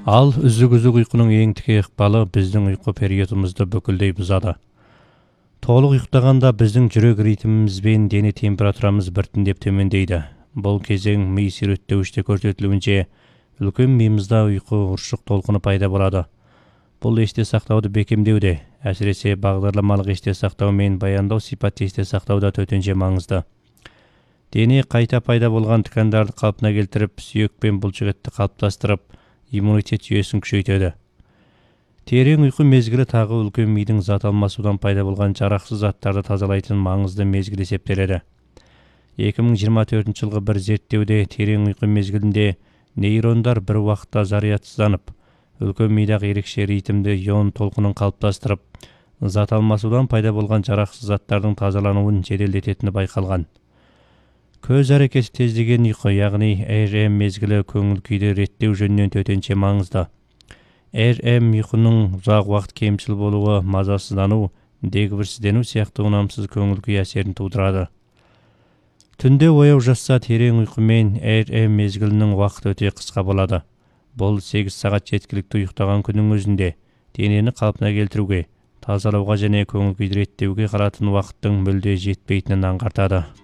Ал үзүк-үзүк уйкунун эң тike ыкпалы биздин уйку периодубузду бүкүлдөй бузады. Толук уйктаганда биздин жүрөк ритмибиз бен дене температурамыз биртиндеп төмөндөйдү. Бул кезең ми сүрөттөгүчтө көрсөтүлүүнчө үлкөн миымызда уйку урушук толкуну пайда болот. Бул эсте сактоодо бекемдөөдө, әсиресе багдарламалык эсте сактоо менен баяндоо сипаттуу эсте сактоодо төтөнчө маңызды. Дене кайта пайда болгон ткандарды калпына келтирип, сүйөк пен булчугетти калыпташтырып, иммунитет жүйөсүн күчөйтөдү. Терең уйку мезгили тагы үлкөн мидин зат алмасуудан пайда болгон жараксыз заттарды тазалайтын маңызды мезгил эсептелет. 2024-жылкы бир зерттөөдө терең уйку мезгилинде нейрондар бир убакытта зарядсызданып, үлкөн мидагы эрекше ритмди ион толкунун калыпташтырып, зат алмасуудан пайда болгон жараксыз заттардын тазалануун жеделдететини байкалган. Көз аракети тездеген уйку, ягни REM мезгили көңүл күйдү реттөө жөнүнөн төтөнчө маңызды. REM уйкунун узак убакыт кемчил болуу, мазасыздануу, дегбирсизденүү сыяктуу унамсыз көңүл күй әсерин туудурат. Түндө ояу жатса терең уйку менен REM мезгилинин убакыты өтө кыска болот. Бул 8 саат жеткиликтүү уйктаган күнүн өзүндө денени калпына келтирүүгө, тазалоого жана көңүл күйдү реттөөгө каратын убакыттын мүлдө жетпейтинин аңгартады.